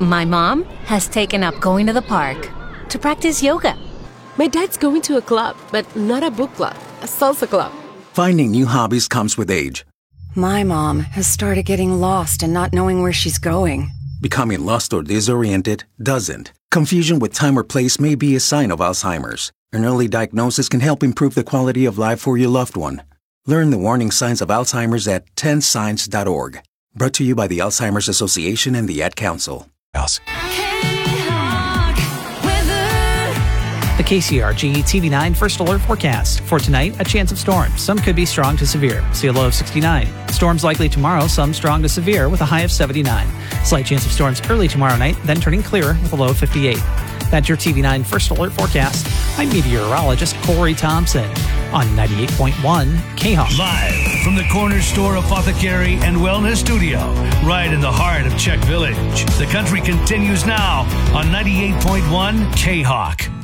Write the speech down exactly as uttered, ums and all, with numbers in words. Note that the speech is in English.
My mom has taken up going to the park to practice yoga. My dad's going to a club, but not a book club, a salsa club. Finding new hobbies comes with age. My mom has started getting lost and not knowing where she's going. Becoming lost or disoriented doesn't. Confusion with time or place may be a sign of Alzheimer's. An early diagnosis can help improve the quality of life for your loved one. Learn the warning signs of Alzheimer's at ten signs dot org. Brought to you by the Alzheimer's Association and the Ad Council. The K C R G T V nine First Alert Forecast. For tonight, a chance of storms. Some could be strong to severe. See a low of sixty-nine. Storms likely tomorrow, some strong to severe with a high of seventy-nine. Slight chance of storms early tomorrow night, then turning clearer with a low of fifty-eight. That's your T V nine First Alert Forecast. I'm meteorologist Corey Thompson on ninety-eight point one K-Hawk. Live from the Corner Store Apothecary and Wellness Studio, right in the heart of Czech Village. The country continues now on ninety-eight point one K-Hawk.